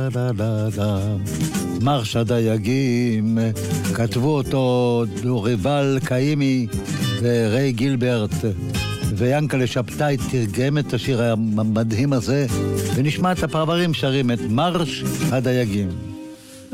מרש הדייגים, כתבו אותו דוריבל קאימי וריי גילברט, ויאנקלה שבתאי תרגם את השיר המדהים הזה, ונשמע את הפרברים שרים את מרש הדייגים.